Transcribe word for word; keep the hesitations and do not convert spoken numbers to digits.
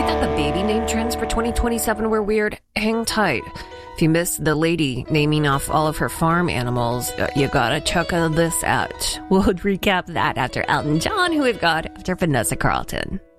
you thought the baby name trends for twenty twenty-seven were weird, hang tight. If you missed the lady naming off all of her farm animals, you gotta check this out. We'll recap that after Elton John, who we've got after Vanessa Carlton.